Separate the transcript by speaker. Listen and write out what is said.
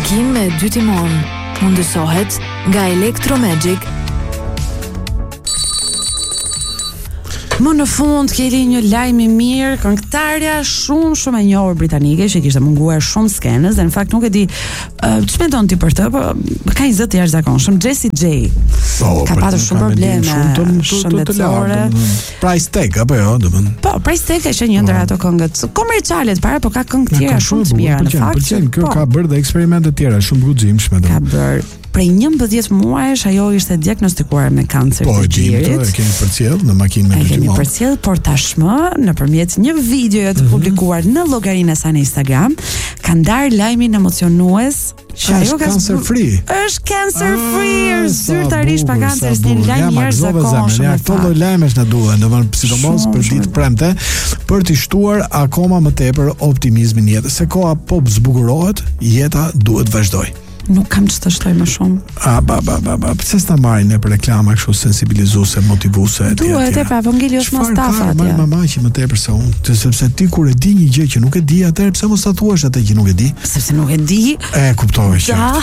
Speaker 1: Ndrikim me 2 timon. Mundësohet nga Electromagic.
Speaker 2: Më në fund keni një lajm i mirë, këngëtarja shumë e njohur britanike që kishte munguar shumë skenës dhe në fakt nuk e di ç'më mendon ti për të, po ka një zë të jashtëzakonshëm, Jessie J. Ka pasur shumë probleme shëndetësore.
Speaker 3: Price tag apo jo, domethënë.
Speaker 2: Po, Price tag është një ndër ato këngët komerciale të para, po ka këngë tjera shumë të mira në fakt.
Speaker 3: Kjo ka bërë dhe eksperimente tjera shumë guximshme
Speaker 2: domethënë. Ka bërë prej 11 muajsh ajo ishte diagnostikuar me kancer të gjirit.
Speaker 3: Po, e kemi përcjell në makinë me
Speaker 2: kemi përcjell, por tashmë nëpërmjet një videoje të publikuar në llogarinë e saj në Instagram, ka ndarë lajmin emocionues që ajo ka
Speaker 3: cancer free.
Speaker 2: Është cancer free, zyrtarisht pa kancer, është një lajm i jashtëzakonshëm.
Speaker 3: Ja, këto lloj lajmesh na duhen, domethënë sidomos për ditë premte, për të shtuar akoma më tepër optimizmin në jetë. Se koha po zbukurohet, jeta duhet vazhdoj.
Speaker 2: Nuk kam ç'të shtoj më shumë.
Speaker 3: Pse s'ta marrin ne për reklama kështu sensibilizuese, motivuese etj.
Speaker 2: Duhet e prapë ngeli është Mustafa atje.
Speaker 3: Çfarë mama që më tepër se unë, sepse ti kur e di një gjë që nuk e di, atëherë pse mos ta thuash atë që nuk e di?
Speaker 2: Sepse nuk e di.
Speaker 3: E kuptoj që.